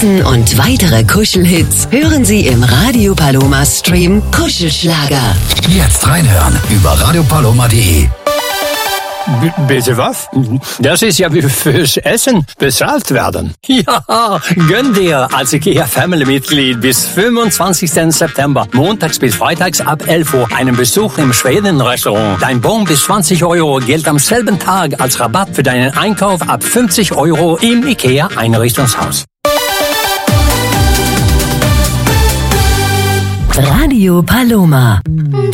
Diesen und weitere Kuschelhits hören Sie im Radio Paloma Stream Kuschelschlager. Jetzt reinhören über radiopaloma.de. Bitte was? Das ist ja wie fürs Essen bezahlt werden. Ja, gönn dir als IKEA-Family-Mitglied bis 25. September, montags bis freitags ab 11 Uhr, einen Besuch im Schweden-Restaurant. Dein Bon bis 20 € gilt am selben Tag als Rabatt für deinen Einkauf ab 50 € im IKEA-Einrichtungshaus. Radio Paloma.